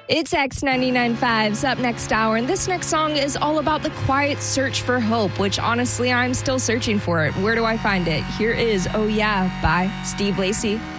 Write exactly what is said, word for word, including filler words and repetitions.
It's X ninety-nine point five's Up Next Hour, and this next song is all about the quiet search for hope, which honestly, I'm still searching for it. Where do I find it? Here is Oh Yeah by Steve Lacy.